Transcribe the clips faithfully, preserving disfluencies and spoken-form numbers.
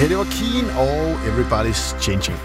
her det var Keen og Everybody's Changing.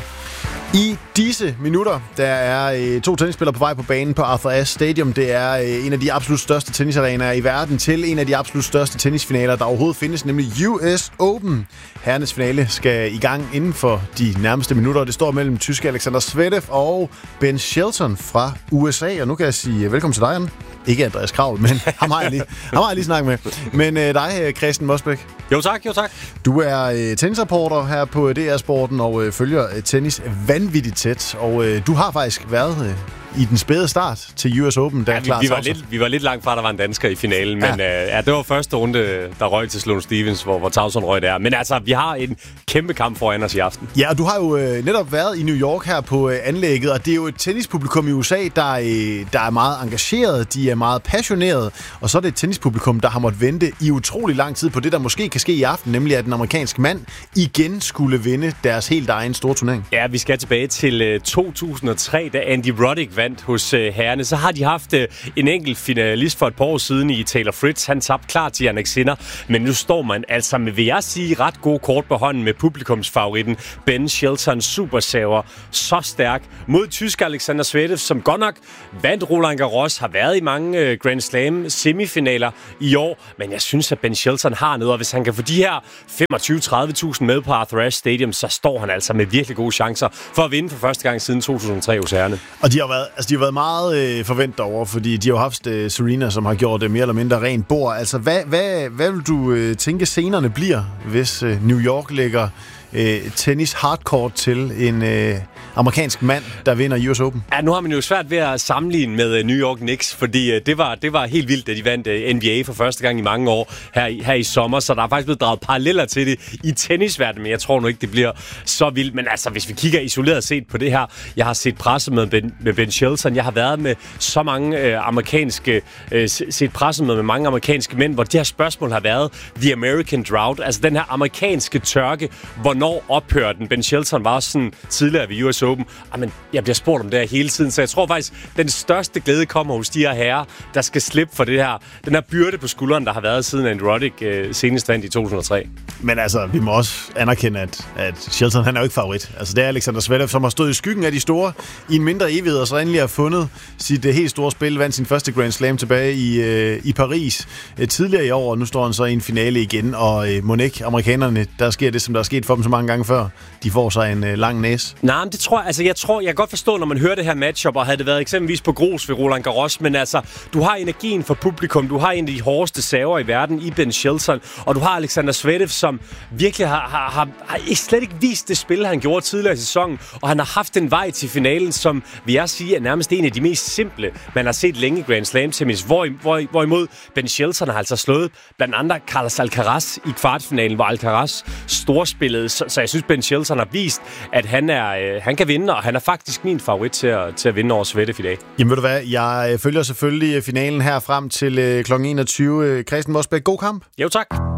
I disse minutter, der er øh, to tennisspillere på vej på banen på Arthur Ashe Stadium. Det er øh, en af de absolut største tennisarenaer i verden til en af de absolut største tennisfinaler, der overhovedet findes, nemlig U S Open. Herrenes finale skal i gang inden for de nærmeste minutter. Det står mellem tyske Alexander Zverev og Ben Shelton fra U S A. Og nu kan jeg sige velkommen til dig, Jan. Ikke Andreas Kravl, men ham har jeg lige, ham har jeg lige snakket med. Men øh, dig, Christian Mosbæk. Jo tak, jo tak. Du er øh, tennisreporter her på D R Sporten og øh, følger øh, tennis vanvittigt tæt. Og øh, du har faktisk været øh, i den spæde start til U S Open. Der ja, vi, vi, var lidt, vi var lidt langt fra, der var en dansker i finalen. Men ja. Øh, ja, det var første runde, der røg til Sloane Stephens, hvor, hvor Tauson røg der. Men altså, vi har en kæmpe kamp foran os i aften. Ja, og du har jo øh, netop været i New York her på øh, anlægget. Og det er jo et tennispublikum i U S A, der, øh, der er meget engageret. De er meget passionerede. Og så er det et tennispublikum, der har måttet vente i utrolig lang tid på det, der måske kan ske i aften. Nemlig at en amerikansk mand igen skulle vinde deres helt egen store turnering. Ja, vi skal tilbage til øh, to tusind og tre, da Andy Roddick vandt hos øh, herrerne. Så har de haft øh, en enkelt finalist for et par år siden i Taylor Fritz. Han tabte klar til Jannik Sinner. Men nu står man altså med, vil jeg sige, ret gode kort på hånden med publikumsfavoritten Ben Shelton, supersaver, så stærk mod tysk Alexander Zverev, som godt nok vandt Roland Garros, har været i mange øh, Grand Slam semifinaler i år. Men jeg synes, at Ben Shelton har noget, og hvis han kan få de her femogtyve til tredive tusind med på Arthur Ashe Stadium, så står han altså med virkelig gode chancer for at vinde for første gang siden to tusind og tre hos herrerne. Og de har været, altså de har været meget øh, forventet over, fordi de har jo haft øh, Serena, som har gjort det mere eller mindre rent bord. Altså, hvad, hvad, hvad vil du øh, tænke scenerne bliver, hvis øh, New York lægger øh, tennis hardcore til en øh, amerikansk mand, der vinder U S Open? Ja, nu har man jo svært ved at sammenligne med uh, New York Knicks, fordi uh, det, var, det var helt vildt, da de vandt uh, N B A for første gang i mange år her i, her i sommer, så der er faktisk blevet draget paralleller til det i tennisverdenen, men jeg tror nu ikke, det bliver så vildt. Men altså, hvis vi kigger isoleret set på det her, jeg har set pressemøde med Ben, med Ben Shelton, jeg har været med så mange uh, amerikanske, uh, set pressemøde med mange amerikanske mænd, hvor det her spørgsmål har været The American Drought, altså den her amerikanske tørke, hvornår ophører den? Ben Shelton var også sådan tidligere ved U S Open. Jamen, jeg bliver spurgt om det her hele tiden, så jeg tror faktisk, den største glæde kommer hos de her herrer, der skal slippe for det her, den her byrde på skulderen, der har været siden Andy Roddick øh, senest vandt i to tusind og tre. Men altså, vi må også anerkende, at, at Shelton, han er jo ikke favorit. Altså, det er Alexander Zverev, som har stået i skyggen af de store i en mindre evighed, og så endelig har fundet sit uh, helt store spil, vandt sin første Grand Slam tilbage i, uh, i Paris uh, tidligere i år, og nu står han så i en finale igen, og uh, mon ikke amerikanerne, der sker det, som der er sket for dem så mange gange før, de får sig en uh, lang næse. Nej, men det tror jeg, altså jeg tror, jeg kan godt forstå, når man hører det her matchup, og havde det været eksempelvis på grus ved Roland Garros, men altså, du har energien for publikum, du har en af de hårdeste saver i verden i Ben Shelton, og du har Alexander Zverev, som virkelig har, har, har, har slet ikke vist det spil, han gjorde tidligere i sæsonen, og han har haft en vej til finalen, som vil jeg sige, er nærmest en af de mest simple, man har set længe i Grand Slam tennis, hvor, hvor, hvorimod Ben Shelton har altså slået blandt andre Carlos Alcaraz i kvartfinalen, hvor Alcaraz storspillede, så, så jeg synes, Ben Shelton har vist, at han, er, øh, han kan vinde, og han er faktisk min favorit til at, til at vinde over Zverev i dag. Jamen ved du hvad, jeg følger selvfølgelig finalen her frem til øh, klokken enogtyve. Christian Mosbæk, god kamp. Jo tak.